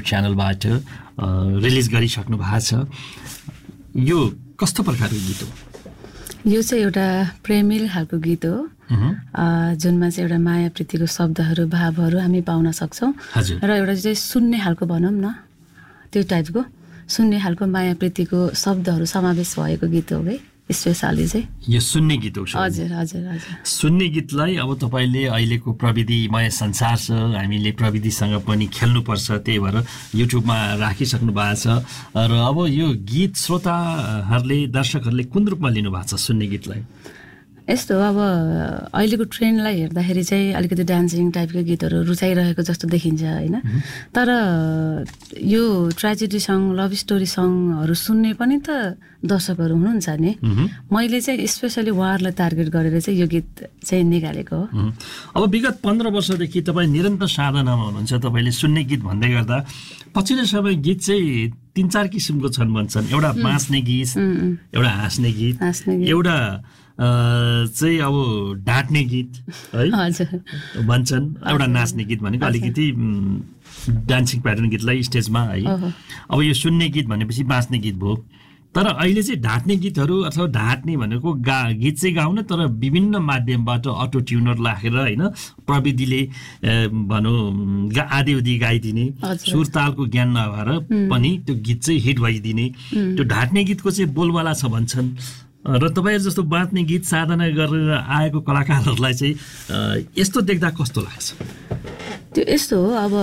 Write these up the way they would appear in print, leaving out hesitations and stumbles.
च्यानलबाट रिलिज गरिसक्नु भएको छ। यो कस्तो प्रकारको गीत हो? यो चाहिँ एउटा प्रेमिल खालको गीत हो, जुनमा चाहिँ एउटा माया प्रीतिको शब्दहरू भावहरू हामी पाउन सक्छौँ र एउटा चाहिँ सुन्ने खालको भनौँ न, त्यो टाइपको सुन्ने खालको माया प्रीतिको शब्दहरू समावेश भएको गीत हो है। स्पेसली चाहिँ यो सुन्ने गीत हो। हजुर हजुर हजुर। सुन्ने गीतलाई अब तपाईँले अहिलेको प्रविधिमय संसार छ, हामीले प्रविधिसँग पनि खेल्नुपर्छ, त्यही भएर युट्युबमा राखिसक्नु भएको छ र अब यो गीत श्रोताहरूले दर्शकहरूले कुन रूपमा लिनुभएको छ सुन्ने गीतलाई? यस्तो अब अहिलेको ट्रेन्डलाई हेर्दाखेरि चाहिँ अलिकति डान्सिङ टाइपको गीतहरू रुचाइरहेको जस्तो देखिन्छ होइन, तर यो ट्रेजेडी सङ लभ स्टोरी सङहरू सुन्ने पनि त दर्शकहरू हुनुहुन्छ नि। मैले चाहिँ स्पेसली उहाँहरूलाई टार्गेट गरेर चाहिँ यो गीत चाहिँ निकालेको हो। अब विगत 15 वर्षदेखि तपाईँ निरन्तर साधनामा हुनुहुन्छ। तपाईँले सुन्ने गीत भन्दै गर्दा पछिल्लो समय गीत चाहिँ 3-4 किसिमको छन् भन्छन्। एउटा बाँच्ने गीत, एउटा हाँस्ने गीत, एउटा चाहिँ अब ढाँट्ने गीत है भन्छन्, एउटा नाच्ने गीत भनेको अलिकति डान्सिङ प्याटर्न गीतलाई स्टेजमा है। अब यो सुन्ने गीत भनेपछि बाँच्ने गीत भयो, तर अहिले चाहिँ ढाँट्ने गीतहरू अथवा ढाँट्ने भनेको गीत चाहिँ गाउन, तर विभिन्न माध्यमबाट अटो ट्युनर राखेर होइन, प्रविधिले भनौँ आधी गाइदिने, सुर तालको ज्ञान नभएर पनि त्यो गीत चाहिँ हिट भइदिने, त्यो ढाँट्ने गीतको चाहिँ बोलवाला छ भन्छन्। र तपाईँहरू जस्तो बाँच्ने गीत साधना गरेर आएको कलाकारहरूलाई चाहिँ यस्तो देख्दा कस्तो लाग्छ? त्यो यस्तो हो, अब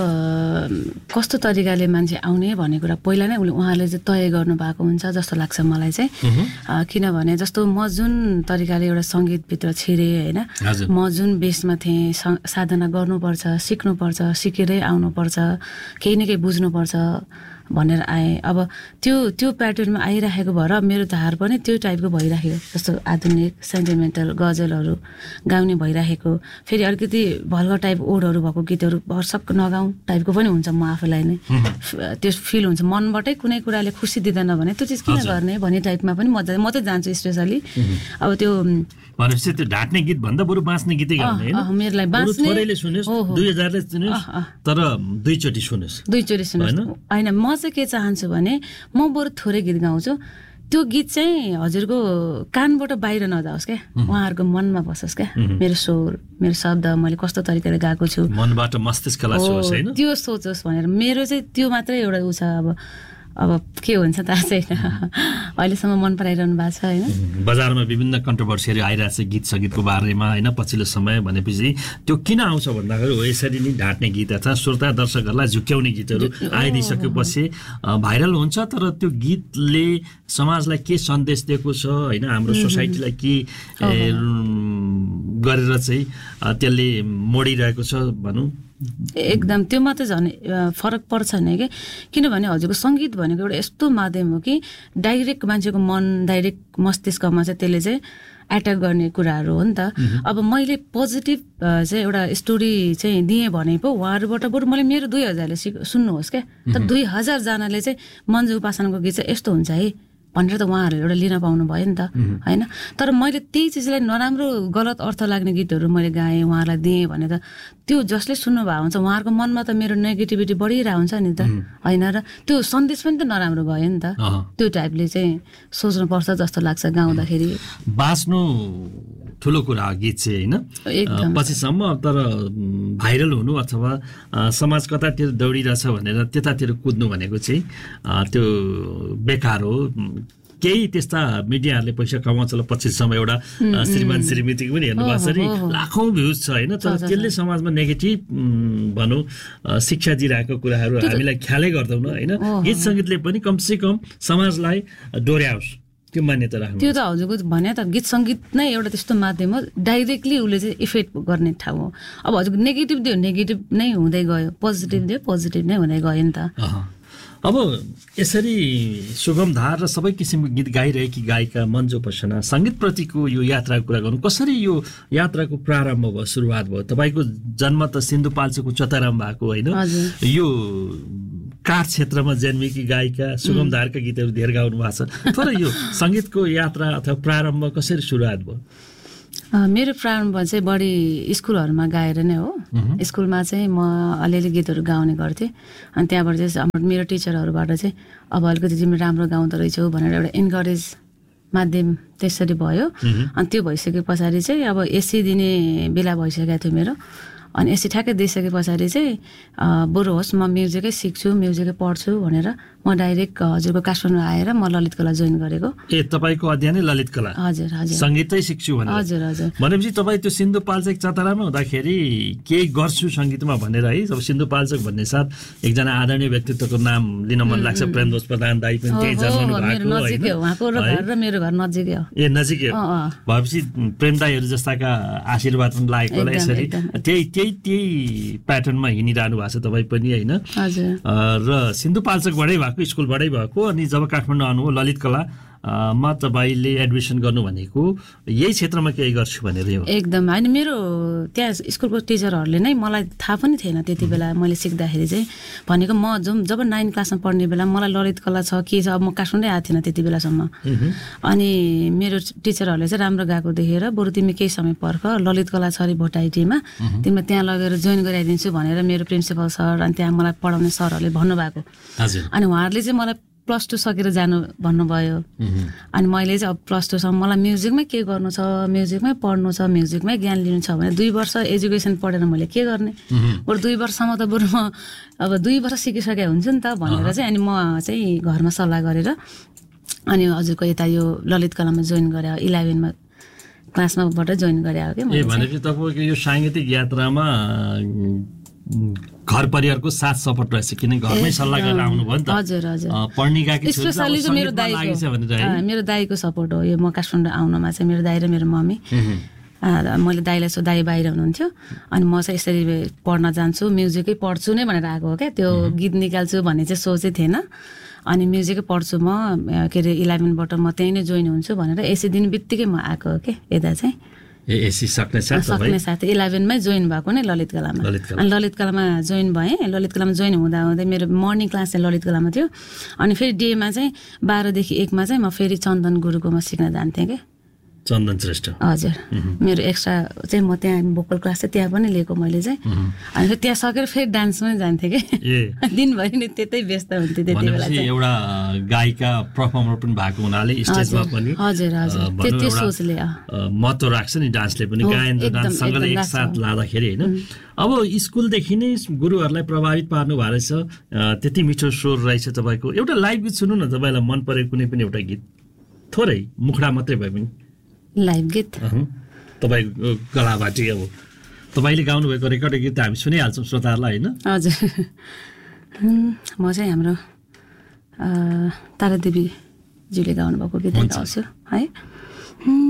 कस्तो तरिकाले मान्छे आउने भन्ने कुरा पहिला नै उहाँले चाहिँ तय गर्नु भएको हुन्छ जस्तो लाग्छ मलाई चाहिँ। किनभने जस्तो म जुन तरिकाले एउटा सङ्गीतभित्र छिरेँ होइन, म जुन बेसमा थिएँ, साधना गर्नुपर्छ, सिक्नुपर्छ, सिकेरै आउनुपर्छ, केही न केही बुझ्नुपर्छ भनेर आएँ। अब त्यो प्याटर्नमा आइराखेको भएर मेरो धार पनि त्यो टाइपको भइराख्यो, जस्तो आधुनिक सेन्टिमेन्टल गजलहरू गाउने भइराखेको। फेरि अलिकति भल्गर टाइप ओडहरू भएको गीतहरू भरसक नगाउँ टाइपको पनि हुन्छ। म आफूलाई नै त्यो फिल हुन्छ, मनबाटै कुनै कुराले खुसी दिँदैन भने त्यो चिज किन गर्ने भन्ने टाइपमा पनि म चाहिँ जान्छु स्पेसली। अब त्यो भनेपछि त्यो ढाँट्ने गीत भन्दा बरु बाँच्ने गीतै गाउने हैन। मेरो लागि बाँच्ने थोरैले सुन्योस्, 2000 ले सुन्योस्, तर दुईचोटी सुन्योस् हैन। म चाहिँ के चाहन्छु भने म बरु थोरै गीत गाउँछु, त्यो गीत चाहिँ हजुरको कानबाट बाहिर नजाओस् क्या, उहाँहरूको मनमा बसोस् क्या। मेरो स्वर, मेरो शब्द मैले कस्तो तरिकाले गाएको छु, मनबाट मस्तिष्कलाई सोचोस् हैन, त्यो सोचोस् भनेर मेरो चाहिँ त्यो मात्रै एउटा उ छ। अब के हुन्छ थाहा छैन, अहिलेसम्म मन पराइरहनु भएको छ होइन। बजारमा विभिन्न कन्ट्रोभर्सीहरू आइरहेको छ गीत सङ्गीतको बारेमा होइन पछिल्लो समय भनेपछि त्यो किन आउँछ भन्दाखेरि हो यसरी नै ढाँट्ने गीत अथवा श्रोता दर्शकहरूलाई झुक्याउने गीतहरू आइदिइसकेपछि भाइरल हुन्छ, तर त्यो गीतले समाजलाई के सन्देश दिएको छ होइन, हाम्रो सोसाइटीलाई के गरेर चाहिँ त्यसले मोडिरहेको छ भनौँ, एकदम त्यो मात्रै झन् फरक पर्छ नि कि। किनभने हजुरको सङ्गीत भनेको एउटा यस्तो माध्यम हो कि डाइरेक्ट मान्छेको मन, डाइरेक्ट मस्तिष्कमा चाहिँ त्यसले चाहिँ एट्याक गर्ने कुराहरू हो नि त। अब मैले पोजिटिभ चाहिँ एउटा स्टोरी चाहिँ दिएँ भने पो उहाँहरूबाट बरु मैले मेरो 2000ले सुन्नुहोस् क्या, तर 2000 जनाले चाहिँ मन्जु उपासनाको गीत चाहिँ यस्तो हुन्छ है भनेर त उहाँहरूले एउटा लिन पाउनु भयो नि त होइन। तर मैले त्यही चिजलाई नराम्रो गलत अर्थ लाग्ने गीतहरू मैले गाएँ, उहाँहरूलाई दिएँ भने त त्यो जसले सुन्नु भएको हुन्छ उहाँहरूको मनमा त मेरो नेगेटिभिटी बढिरहेको हुन्छ नि त होइन, र त्यो सन्देश पनि त नराम्रो भयो नि त। त्यो टाइपले चाहिँ सोच्नुपर्छ जस्तो लाग्छ गाउँदाखेरि। बाँच्नु ठुलो कुरा हो गीत चाहिँ होइन पछिसम्म, तर भाइरल हुनु अथवा समाज कतातिर दौडिरहेछ भनेर त्यतातिर कुद्नु भनेको चाहिँ त्यो बेकार हो। केही त्यस्ता मिडियाहरूले पैसा कमाउँछ, पछिसम्म एउटा श्रीमान श्रीमतीको पनि हेर्नु भएको छ नि, लाखौँ भ्युज छ होइन, तर त्यसले समाजमा नेगेटिभ भनौँ शिक्षा दिइरहेको कुराहरू हामीलाई ख्यालै गर्दैनौँ होइन। गीत सङ्गीतले पनि कमसेकम समाजलाई डोर्याओस् त्यो मान्यता राख्नु। त्यो त हजुरको भने त गीत सङ्गीत नै एउटा त्यस्तो माध्यम हो, डाइरेक्टली उसले चाहिँ इफेक्ट गर्ने ठाउँ हो। अब हजुरको नेगेटिभ दियो नेगेटिभ नै हुँदै गयो, पोजिटिभ दियो पोजिटिभ नै हुँदै गयो नि त। अब यसरी सुगम धार र सबै किसिमको गीत गाइरहेकी गायिका मन्जु उपासना सङ्गीतप्रतिको यो यात्राको कुरा गर्नु, कसरी यो यात्राको प्रारम्भ भयो, सुरुवात भयो? तपाईँको जन्म त सिन्धुपाल्चोकको चताराम भएको होइन, यो काठ क्षेत्रमा जन्मेकी गायिका सुगम धारका गीतहरू धेर गाउनु भएको छ, तर यो सङ्गीतको यात्रा अथवा प्रारम्भ कसरी सुरुवात भयो? मेरो प्रारम्भ चाहिँ बढी स्कुलहरूमा गाएर नै हो। स्कुलमा चाहिँ म अलिअलि गीतहरू गाउने गर्थेँ अनि त्यहाँबाट चाहिँ मेरो टिचरहरूबाट चाहिँ अब अलिकति तिमी राम्रो गाउँदो रहेछौ भनेर एउटा इन्करेज माध्यम त्यसरी भयो। अनि त्यो भइसके पछाडि चाहिँ अब एससी दिने बेला भइसकेको थियो मेरो। अनि एससी ठ्याक्कै दिइसके पछाडि चाहिँ बरु होस् म म्युजिकै सिक्छु म्युजिकै पढ्छु भनेर म डाइरेक्ट हजुरको काठमाडौँ आएर म ललित कला जोइन गरेको। तपाईको अध्ययनै ललित कला? हजुर हजुर, सङ्गीतै सिक्छु भनेर? हजुर हजुर। भनेपछि तपाईँ त्यो सिन्धुपाल्चोक चतरामा हुँदाखेरि केही गर्छु सङ्गीतमा भनेर है। अब सिन्धुपाल्चोक भन्ने साथ एकजना आदरणीय व्यक्तित्वको नाम लिन मन लाग्छ, प्रेमदोष प्रधान दाइ पनि त्यही जन्मनु भएको उहाँको घर र मेरो घर नजिकै हो। नजिकै हो भएपछि प्रेम दाइहरू जस्ताका आशीर्वाद पनि लागेको होला यसरी। त्यही प्याटर्नमा हिँडिरहनु भएको छ तपाईँ पनि होइन? र सिन्धुपाल्चोकबाटै स्कुलबाटै भएको। अनि जब काठमाडौँ आउनुभयो ललित कला मा तपाईँले एडमिसन गर्नु भनेको यही क्षेत्रमा केही गर्छु भनेर हो? एकदम होइन, मेरो त्यहाँ स्कुलको टिचरहरूले नै मलाई थाहा पनि थिएन त्यति बेला मैले सिक्दाखेरि चाहिँ भनेको म जब 9 क्लासमा पढ्ने बेला मलाई ललित कला छ के छ अब म काठमाडौँ आएको थिएन त्यति बेलासम्म। अनि मेरो टिचरहरूले चाहिँ राम्रो गाएको देखेर बरु तिमी केही समय पर्ख ललित कला छ अरे भोटाइटीमा तिमीलाई त्यहाँ लगेर जोइन गराइदिन्छु भनेर मेरो प्रिन्सिपल सर अनि त्यहाँ मलाई पढाउने सरहरूले भन्नुभएको। अनि उहाँहरूले चाहिँ मलाई +2 सकेर जानु भन्नुभयो। अनि मैले चाहिँ अब +2सम्म मलाई म्युजिकमै के गर्नु छ, म्युजिकमै पढ्नु छ, म्युजिकमै ज्ञान लिनु छ भने 2 वर्ष एजुकेसन पढेर मैले के गर्ने, बरु 2 वर्षसम्म त बरु म अब 2 वर्ष सिकिसके हुन्छ नि त भनेर चाहिँ अनि म चाहिँ घरमा सल्लाह गरेर अनि हजुरको यता यो ललित कलामा जोइन गरे 11मा क्लासमाबाट जोइन गरे हो कि मैले। भनेपछि तपाईँको यो साङ्गीतिक यात्रामा घर परिवारको साथ सपोर्ट रहेछ किन घरमै सल्लाह गरेर आउनुभयो नि त? हजुर हजुर, पढ्ने गएकी छु स्पेशली चाहिँ मेरो दाइको सपोर्ट हो यो। म काठमाडौँ आउनमा चाहिँ मेरो दाइ र मेरो मम्मी। मैले दाइलाई दाइ बाहिर हुनुहुन्थ्यो अनि म चाहिँ यसरी पढ्न जान्छु म्युजिकै पढ्छु नै भनेर आएको हो क्या। त्यो गीत निकाल्छु भन्ने चाहिँ सोचै थिएन। अनि म्युजिकै पढ्छु म के अरे 11बाट म त्यहीँ नै जोइन हुन्छु भनेर यसै दिन बित्तिकै म आएको हो कि यता चाहिँ एसी सक्ने साथ 11मै जोइन भएको नै ललित कलामा। अनि ललित कलामा जोइन भएँ। ललित कलामा जोइन हुँदा मेरो मर्निङ क्लास चाहिँ ललित कलामा थियो। अनि फेरि डेमा चाहिँ 12देखि 1मा चाहिँ म फेरि चन्दन गुरुकोमा सिक्न जान्थेँ कि। चन्दन श्रेष्ठ? हजुर, मेरो एक्स्ट्रा चाहिँ म त्यहाँ भोकल क्लास चाहिँ त्यहाँ पनि लिएको मैले चाहिँ। अनि फेरि त्यहाँ सकेर फेरि डान्स पनि जान्थेँ कि। दिनभरि नै त्यतै व्यस्त हुन्थेँ त्यति बेला चाहिँ। एउटा गायिका पर्फर्मर पनि भएको हुनाले स्टेजमा पनि हजुर हजुर त्यति सोचले महत्त्व राख्छ नि डान्सले पनि, गायन र डान्ससँगै एकसाथ लाँदाखेरि होइन। अब स्कुलदेखि नै गुरुहरूलाई प्रभावित पार्नु भएको रहेछ, त्यति मिठो स्वर रहेछ तपाईँको। एउटा लाइभ गीत सुन्नु न, तपाईँलाई मन परेको कुनै पनि एउटा गीत, थोरै मुखडा मात्रै भए पनि। लाइभ गीत तपाईँको गलाबाटी अब तपाईँले गाउनुभएको रेकर्ड गीत हामी सुनिहाल्छौँ श्रोताहरूलाई होइन? हजुर, म चाहिँ हाम्रो तारादेवीज्यूले गाउनुभएको गीत गाउँछु है।